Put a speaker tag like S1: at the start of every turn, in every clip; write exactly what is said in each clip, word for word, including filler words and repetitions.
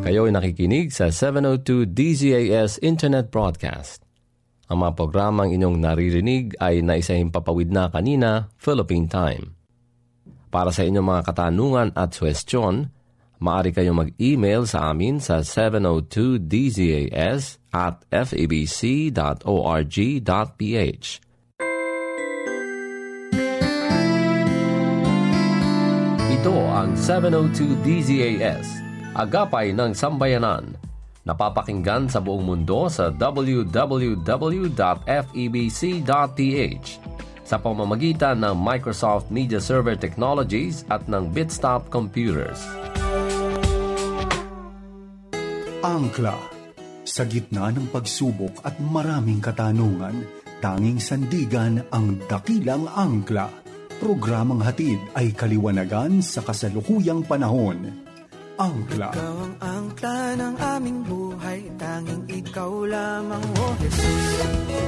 S1: Kayo'y nakikinig sa seven oh two D Z A S Internet Broadcast. Ang mga programang inyong naririnig ay naisahimpapawid na kanina, Philippine Time. Para sa inyong mga katanungan at suwestyon, maaari kayong mag-email sa amin sa seven oh two D Z A S at f a b c dot org dot p h. Ito ang seven oh two D Z A S, agapay ng sambayanan. Napapakinggan sa buong mundo sa w w w dot f e b c dot p h sa pamamagitan ng Microsoft Media Server Technologies at ng Bitstop Computers.
S2: Angkla. Sa gitna ng pagsubok at maraming katanungan, tanging sandigan ang dakilang angkla. Programang hatid ay kaliwanagan sa kasalukuyang panahon. Angkla.
S3: Ikaw ang angkla ng aming buhay, tanging ikaw lamang, O Jesus.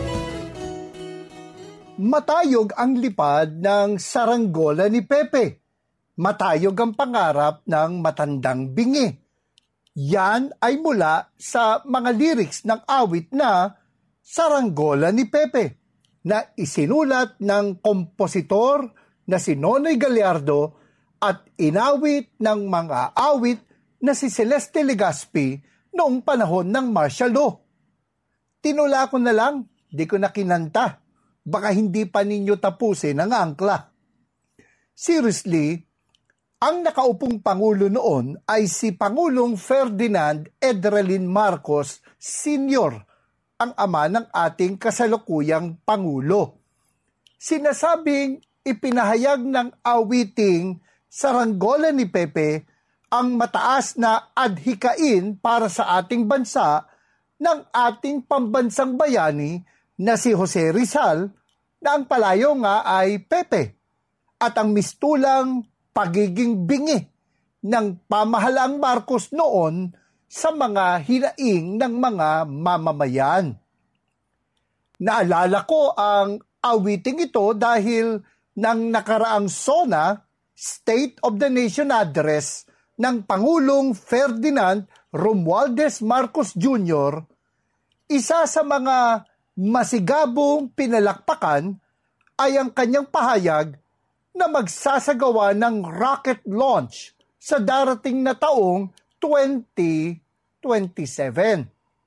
S4: Matayog ang lipad ng saranggola ni Pepe. Matayog ang pangarap ng matandang bingi. Yan ay mula sa mga lyrics ng awit na Saranggola ni Pepe na isinulat ng kompositor na si Nonoy Gallardo at inawit ng mga awit na si Celeste Legazpi noong panahon ng martial law. Tinula ko na lang, di ko na kinanta. Baka hindi pa ninyo tapusin ang angkla. Seriously, ang nakaupong Pangulo noon ay si Pangulong Ferdinand Edralin Marcos Senior, ang ama ng ating kasalukuyang Pangulo. Sinasabing ipinahayag ng awiting Saranggola ni Pepe ang mataas na adhikain para sa ating bansa ng ating pambansang bayani na si Jose Rizal, na ang palayo nga ay Pepe, at ang mistulang pagiging bingi ng pamahalaang Marcos noon sa mga hinaing ng mga mamamayan. Naalala ko ang awiting ito dahil nang nakaraang SONA, State of the Nation Address ng Pangulong Ferdinand Romualdez Marcos Junior, isa sa mga masigabong pinalakpakan ay ang kanyang pahayag na magsasagawa ng rocket launch sa darating na taong twenty twenty-seven.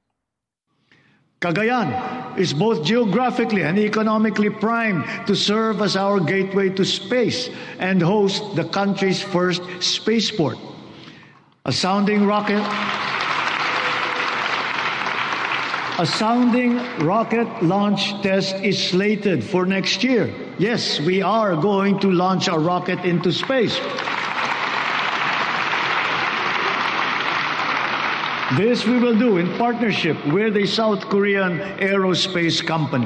S5: Cagayan is both geographically and economically primed to serve as our gateway to space and host the country's first spaceport. A sounding rocket A sounding rocket launch test is slated for next year. Yes, we are going to launch a rocket into space. This we will do in partnership with a South Korean aerospace company.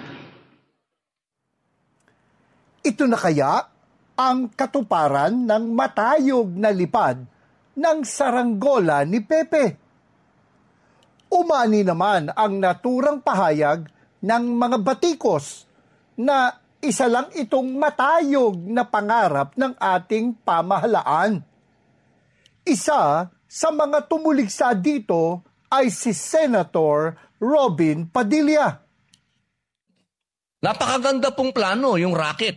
S4: Ito na kaya ang katuparan ng matayog na lipad ng saranggola ni Pepe? Umani naman ang naturang pahayag ng mga batikos na isa lang itong matayog na pangarap ng ating pamahalaan. Isa sa mga tumuligsa dito ay si Senator Robin Padilla.
S6: Napakaganda pong plano yung rocket.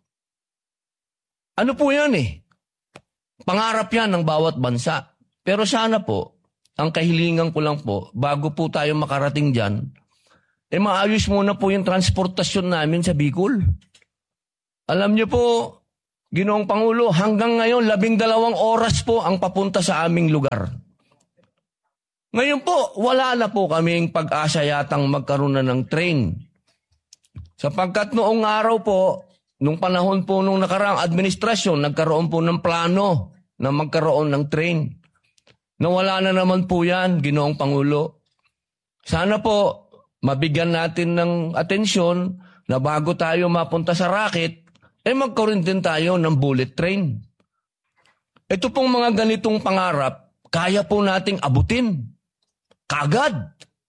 S6: Ano po yan eh? Pangarap yan ng bawat bansa. Pero sana po, ang kahilingan ko lang po, bago po tayo makarating dyan, eh maayos muna po yung transportasyon namin sa Bicol. Alam niyo po, Ginoong Pangulo, hanggang ngayon, labing dalawang oras po ang papunta sa aming lugar. Ngayon po, wala na po kaming pag-asa yatang magkaroon na ng train. Sapagkat noong araw po, nung panahon po nung nakaraang administrasyon, nagkaroon po ng plano na magkaroon ng train. Nawala na naman po yan, Ginoong Pangulo. Sana po, mabigyan natin ng atensyon na bago tayo mapunta sa rocket, eh magkaroon din tayo ng bullet train. Ito pong mga ganitong pangarap, kaya po nating abutin. Kagad.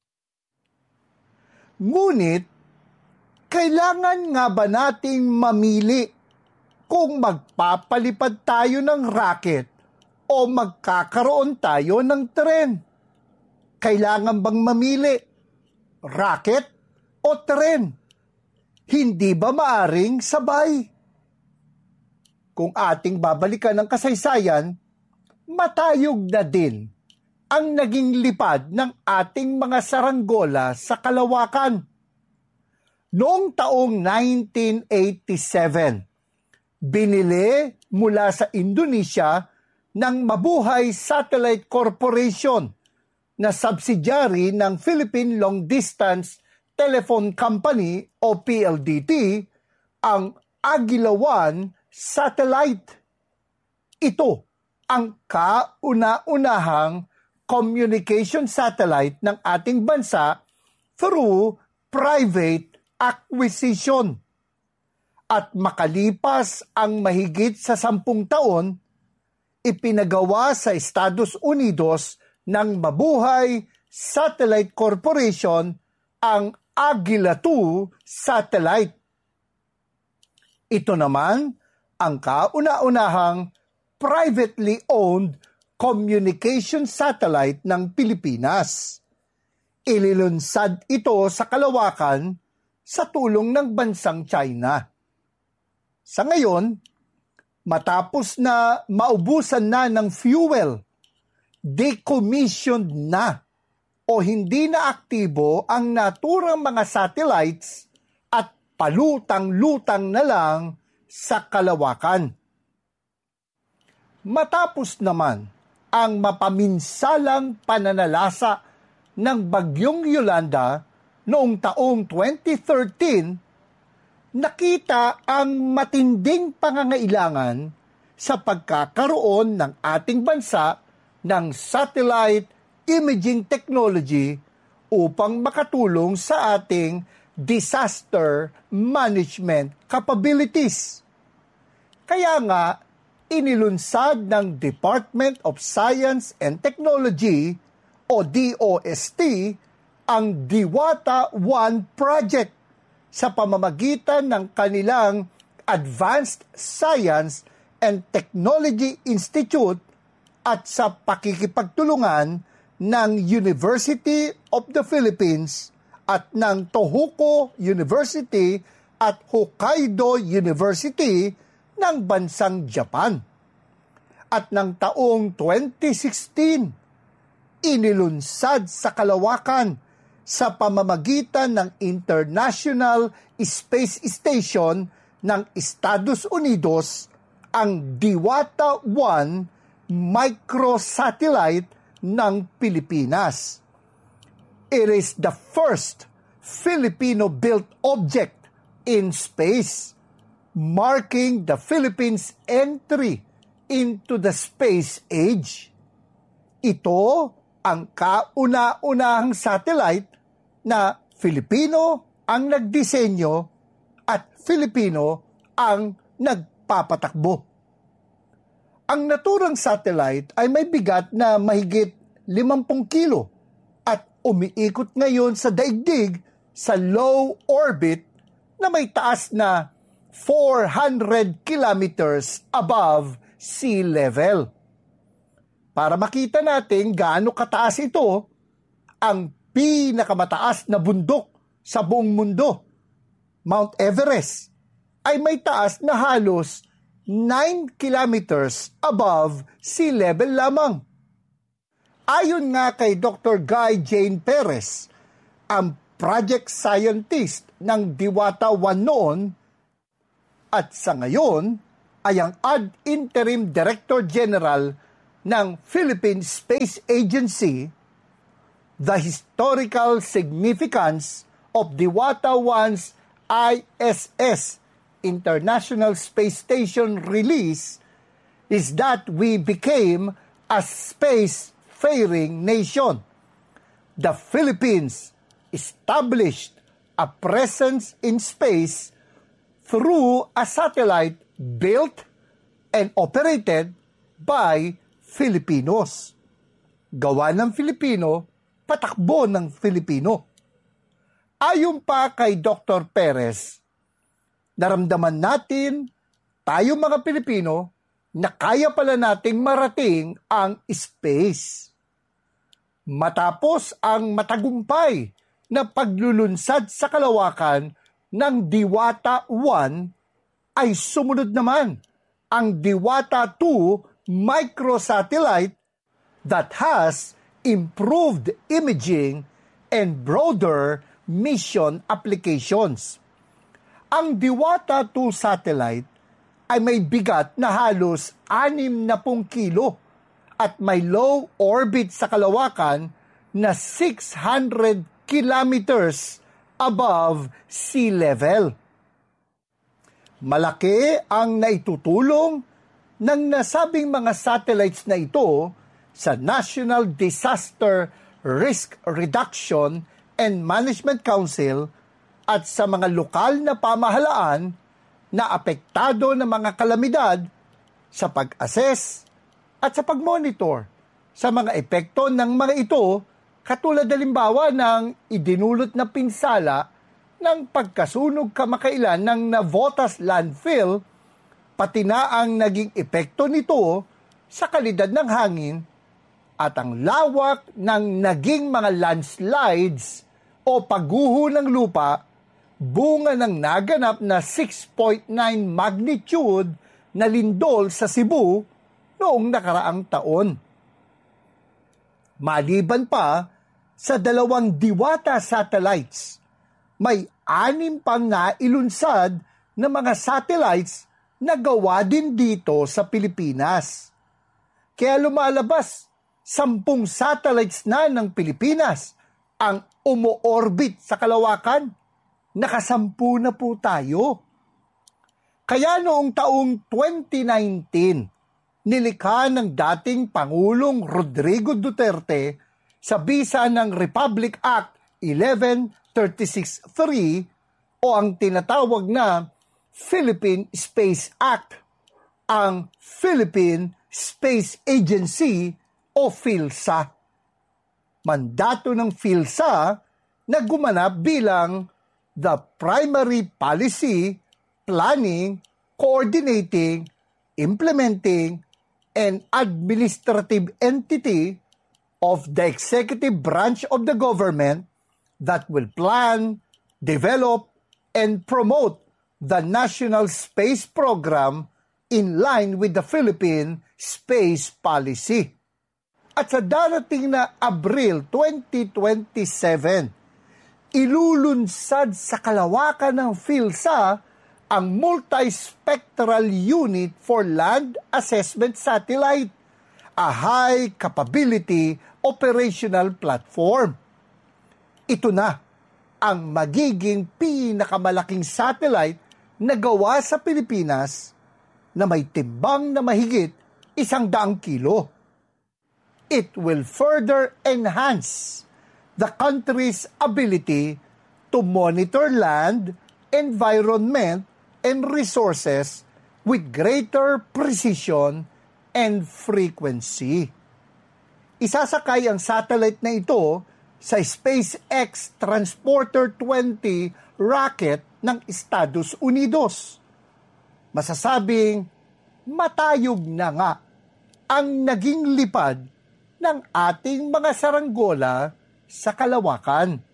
S4: Ngunit, kailangan nga ba nating mamili kung magpapalipad tayo ng rocket o magkakaroon tayo ng tren? Kailangan bang mamili? Rocket o tren? Hindi ba maaring sabay? Kung ating babalikan ang kasaysayan, matayog na din ang naging lipad ng ating mga saranggola sa kalawakan. Noong taong nineteen eighty-seven, binili mula sa Indonesia ng Mabuhay Satellite Corporation na subsidiary ng Philippine Long Distance Telephone Company o P L D T ang Agila one satellite. Ito ang kauna-unahang communication satellite ng ating bansa through private acquisition. At makalipas ang mahigit sa sampung taon, ipinagawa sa Estados Unidos ng Mabuhay Satellite Corporation ang Agila two satellite. Ito naman ang kauna-unahang privately owned communication satellite ng Pilipinas. Ililunsad ito sa kalawakan sa tulong ng bansang China. Sa ngayon, matapos na maubusan na ng fuel, decommissioned na o hindi na aktibo ang naturang mga satellites at palutang-lutang na lang sa kalawakan. Matapos naman ang mapaminsalang pananalasa ng Bagyong Yolanda noong taong twenty thirteen, nakita ang matinding pangangailangan sa pagkakaroon ng ating bansa ng satellite imaging technology upang makatulong sa ating disaster management capabilities. Kaya nga, inilunsad ng Department of Science and Technology o D O S T ang Diwata one project sa pamamagitan ng kanilang Advanced Science and Technology Institute at sa pakikipagtulungan ng University of the Philippines at ng Tohoku University at Hokkaido University ng bansang Japan. At ng taong twenty sixteen, inilunsad sa kalawakan sa pamamagitan ng International Space Station ng Estados Unidos ang Diwata one microsatellite ng Pilipinas. It is the first Filipino-built object in space, marking the Philippines' entry into the space age. Ito ang kauna-unahang satellite na Filipino ang nagdisenyo at Filipino ang nagpapatakbo. Ang naturang satellite ay may bigat na mahigit limampu kilo at umiikot ngayon sa daigdig sa low orbit na may taas na four hundred kilometers above sea level. Para makita natin gaano kataas ito, ang pinakamataas na bundok sa buong mundo, Mount Everest, ay may taas na halos nine kilometers above sea level lamang. Ayon nga kay Doctor Guy Jane Perez, ang project scientist ng Diwata one noon at sa ngayon ay ang ad interim Director General ng Philippine Space Agency, the historical significance of Diwata one's I S S, International Space Station release, is that we became a space-faring nation. The Philippines established a presence in space through a satellite built and operated by Filipinos. Gawa ng Filipino, patakbo ng Filipino. Ayon pa kay Doctor Perez, naramdaman natin, tayo mga Pilipino, na kaya pala nating marating ang space. Matapos ang matagumpay na paglulunsad sa kalawakan ng Diwata one, ay sumunod naman ang Diwata two microsatellite that has improved imaging and broader mission applications. Ang Diwata two satellite ay may bigat na halos anim na pung kilo at may low orbit sa kalawakan na six hundred kilometers above sea level. Malaki ang naitutulong ng nasabing mga satellites na ito sa National Disaster Risk Reduction and Management Council at sa mga lokal na pamahalaan na apektado ng mga kalamidad sa pag-assess at sa pag-monitor sa mga epekto ng mga ito, katulad halimbawa ng idinulot na pinsala ng pagkasunog kamakailan ng Navotas landfill, pati na ang naging epekto nito sa kalidad ng hangin at ang lawak ng naging mga landslides o pagguho ng lupa, bunga ng naganap na six point nine magnitude na lindol sa Cebu noong nakaraang taon. Maliban pa sa dalawang Diwata satellites, may anim pang nailunsad na mga satellites na gawa din dito sa Pilipinas. Kaya lumalabas, sampung satellites na ng Pilipinas ang umo-orbit sa kalawakan. Nakasampu na po tayo. Kaya noong taong twenty nineteen, nilikha ng dating Pangulong Rodrigo Duterte sa bisa ng Republic Act eleven thirty-six three o ang tinatawag na Philippine Space Act, ang Philippine Space Agency o PhilSA. Mandato ng PhilSA na gumanap bilang the primary policy, planning, coordinating, implementing, and administrative entity of the executive branch of the government that will plan, develop, and promote the national space program in line with the Philippine space policy. At sa darating na Abril twenty twenty-seven, ilulunsad sa kalawakan ng PhilSA ang Multispectral Unit for Land Assessment Satellite, a high-capability operational platform. Ito na ang magiging pinakamalaking satellite na gawa sa Pilipinas na may timbang na mahigit isang daang kilo. It will further enhance the country's ability to monitor land, environment, and resources with greater precision and frequency. Isasakay ang satellite na ito sa SpaceX Transporter twenty rocket ng Estados Unidos. Masasabing matayog na nga ang naging lipad ng ating mga saranggola sa kalawakan.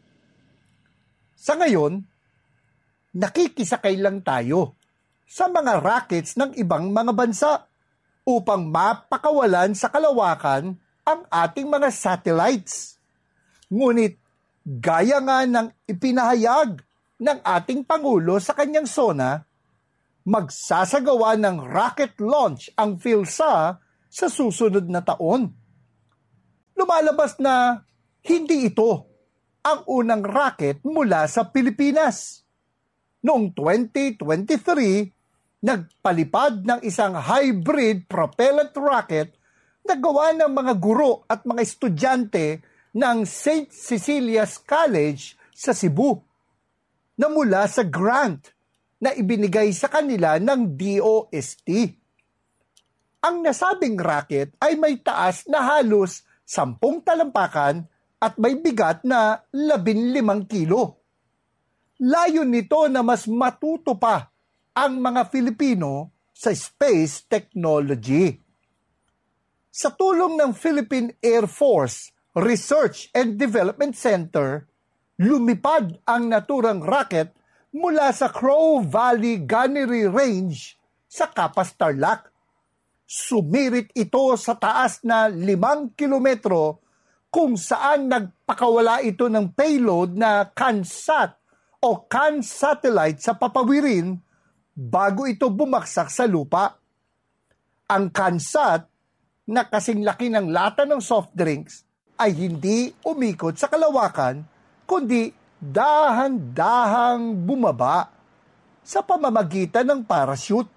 S4: Sa ngayon, nakikisakay lang tayo sa mga rockets ng ibang mga bansa upang mapakawalan sa kalawakan ang ating mga satellites. Ngunit gaya nga ng ipinahayag ng ating Pangulo sa kanyang SONA, magsasagawa ng rocket launch ang PhilSA sa susunod na taon. Lumalabas na hindi ito ang unang rocket mula sa Pilipinas. Noong twenty twenty-three, nagpalipad ng isang hybrid propellant rocket na gawa ng mga guro at mga estudyante ng Saint Cecilia's College sa Cebu na mula sa grant na ibinigay sa kanila ng D O S T. Ang nasabing rocket ay may taas na halos sampung talampakan at may bigat na labing limang kilo. Layo nito na mas matuto pa ang mga Filipino sa space technology. Sa tulong ng Philippine Air Force Research and Development Center, lumipad ang naturang rocket mula sa Crow Valley Gunnery Range sa Capas Tarlac. Sumirit ito sa taas na limang kilometro kung saan nagpakawala ito ng payload na CANSAT o CAN satellite sa papawirin bago ito bumaksak sa lupa. Ang CANSAT na kasing laki ng lata ng soft drinks ay hindi umikot sa kalawakan kundi dahan-dahang bumaba sa pamamagitan ng parachute.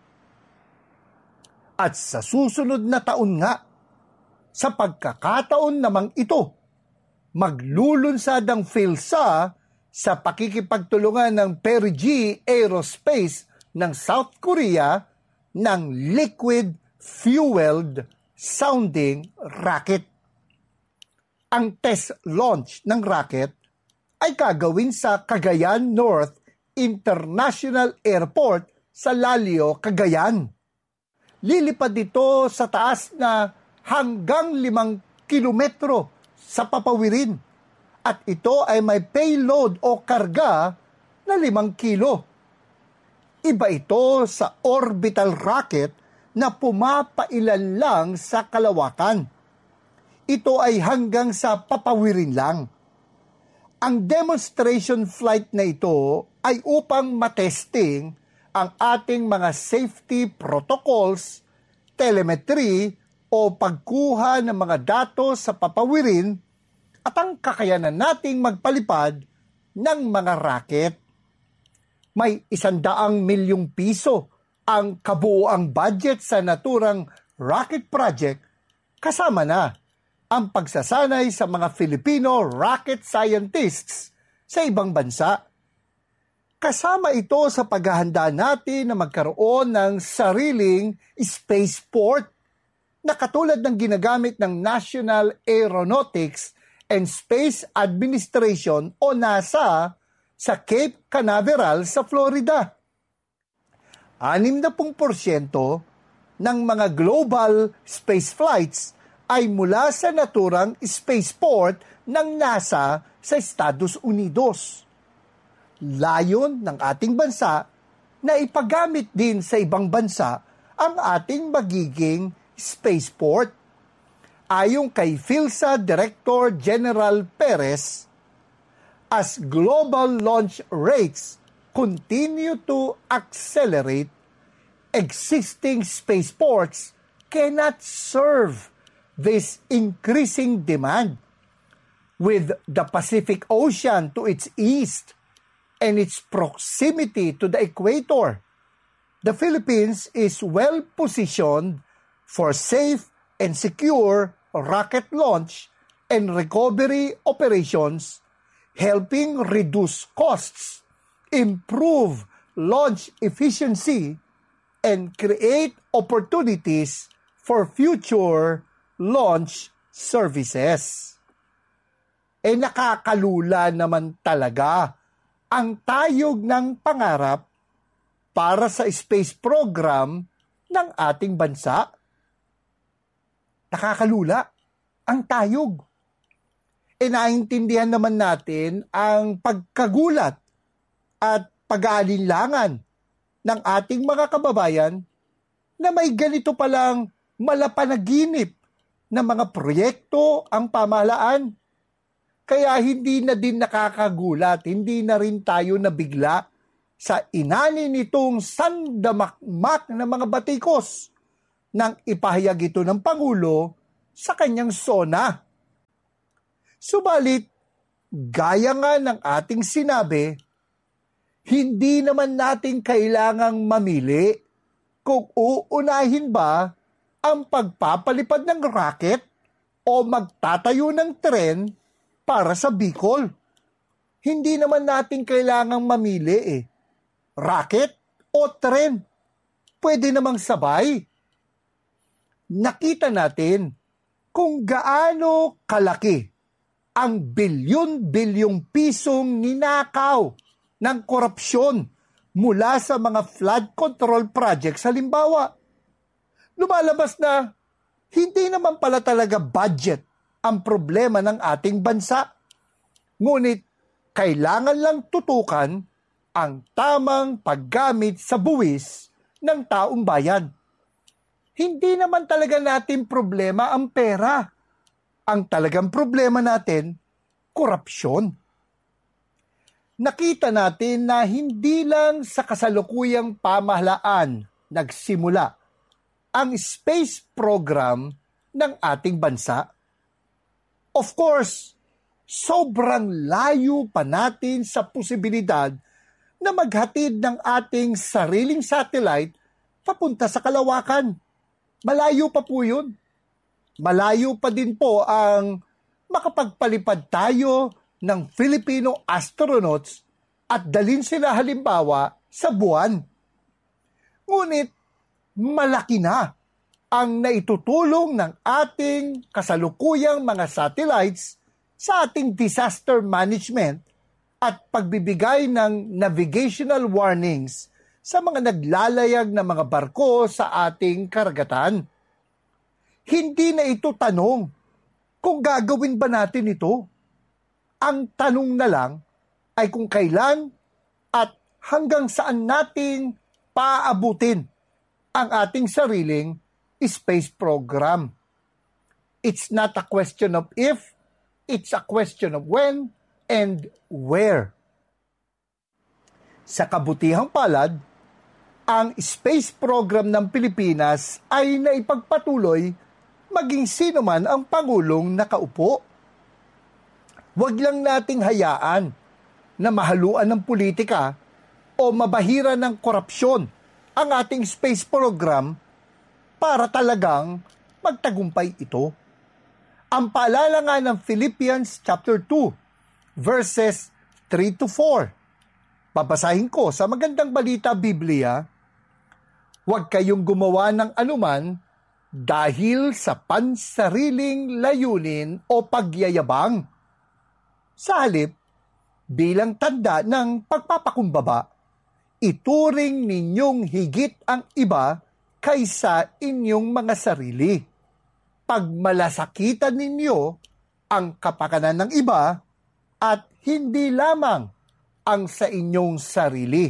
S4: At sa susunod na taon nga, sa pagkakataon namang ito, maglulunsad ang PhilSA sa pakikipagtulungan ng Perigi Aerospace ng South Korea ng liquid-fueled sounding rocket. Ang test launch ng rocket ay gagawin sa Cagayan North International Airport sa Lalio, Cagayan. Lilipad ito sa taas na hanggang limang kilometro sa papawirin at ito ay may payload o karga na limang kilo. Iba ito sa orbital rocket na pumapailan lang sa kalawakan. Ito ay hanggang sa papawirin lang. Ang demonstration flight na ito ay upang matesting ang ating mga safety protocols, telemetry o pagkuha ng mga datos sa papawirin at ang kakayanan nating magpalipad ng mga rocket. May isandaang milyong piso ang kabuuang budget sa naturang rocket project, kasama na ang pagsasanay sa mga Filipino rocket scientists sa ibang bansa. Kasama ito sa paghahanda natin na magkaroon ng sariling spaceport na katulad ng ginagamit ng National Aeronautics and Space Administration o NASA sa Cape Canaveral sa Florida. sixty porsyento ng mga global space flights ay mula sa naturang spaceport ng NASA sa Estados Unidos. Layon ng ating bansa na ipagamit din sa ibang bansa ang ating magiging spaceport. Ayon kay PhilSA Director General Perez, as global launch rates continue to accelerate, existing spaceports cannot serve this increasing demand. With the Pacific Ocean to its east and its proximity to the equator, the Philippines is well positioned for safe and secure rocket launch and recovery operations, helping reduce costs, improve launch efficiency, and create opportunities for future launch services. Eh nakakalula naman talaga ang tayog ng pangarap para sa space program ng ating bansa. Nakakalula ang tayog. E naintindihan naman natin ang pagkagulat at pag-aalinlangan ng ating mga kababayan na may ganito palang malapanaginip na mga proyekto ang pamahalaan. Kaya hindi na din nakakagulat, hindi na rin tayo nabigla sa inani nitong sandamakmak na mga batikos nang ipahayag ito ng Pangulo sa kanyang SONA. Subalit, gaya nga ng ating sinabi, hindi naman natin kailangang mamili kung uunahin ba ang pagpapalipad ng rocket o magtatayo ng tren para sa Bicol. Hindi naman natin kailangang mamili eh. Rocket o tren. Pwede namang sabay. Nakita natin kung gaano kalaki ang bilyon-bilyong pisong ninakaw ng korupsyon mula sa mga flood control projects halimbawa. Lumalabas na hindi naman pala talaga budget ang problema ng ating bansa. Ngunit kailangan lang tutukan ang tamang paggamit sa buwis ng taong bayan. Hindi naman talaga natin problema ang pera. Ang talagang problema natin, korupsyon. Nakita natin na hindi lang sa kasalukuyang pamahalaan nagsimula ang space program ng ating bansa. Of course, sobrang layo pa natin sa posibilidad na maghatid ng ating sariling satellite papunta sa kalawakan. Malayo pa po yun. Malayo pa din po ang makapagpalipad tayo ng Filipino astronauts at dalhin sila halimbawa sa buwan. Ngunit malaki na ang naitutulong ng ating kasalukuyang mga satellites sa ating disaster management at pagbibigay ng navigational warnings sa mga naglalayag na mga barko sa ating karagatan. Hindi na ito tanong kung gagawin ba natin ito. Ang tanong na lang ay kung kailan at hanggang saan natin paabutin ang ating sariling space program. It's not a question of if, it's a question of when and where. Sa kabutihang palad, ang space program ng Pilipinas ay naipagpatuloy maging sino man ang Pangulong nakaupo. Huwag lang nating hayaan na mahaluan ng politika o mabahira ng korupsyon ang ating space program para talagang magtagumpay ito. Ang paalala nga ng Philippians chapter two, verses three to four. Babasahin ko sa Magandang Balita Biblia, huwag kayong gumawa ng anuman dahil sa pansariling layunin o pagyayabang. Sa halip, bilang tanda ng pagpapakumbaba, ituring ninyong higit ang iba kaysa inyong mga sarili. Pagmalasakitan ninyo ang kapakanan ng iba at hindi lamang ang sa inyong sarili.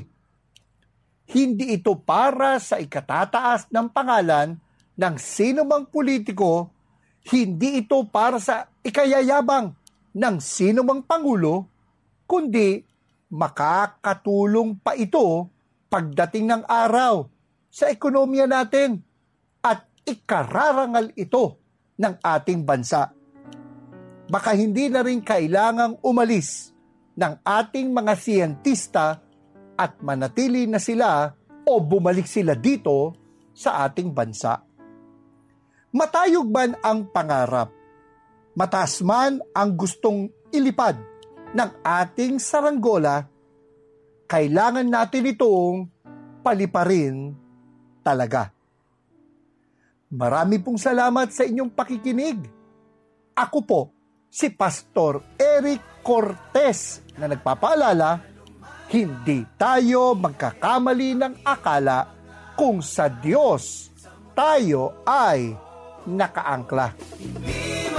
S4: Hindi ito para sa ikatataas ng pangalan ng sino mang politiko, hindi ito para sa ikayayabang ng sino mang pangulo, kundi makakatulong pa ito pagdating ng araw sa ekonomiya natin at ikararangal ito ng ating bansa. Baka hindi na rin kailangang umalis ng ating mga siyentista at manatili na sila o bumalik sila dito sa ating bansa. Matayog man ang pangarap, mataas man ang gustong ilipad ng ating saranggola, kailangan natin itong paliparin talaga. Marami pong salamat sa inyong pakikinig. Ako po, si Pastor Eric Cortez na nagpapaalala, hindi tayo magkakamali ng akala kung sa Diyos tayo ay nakaangkla.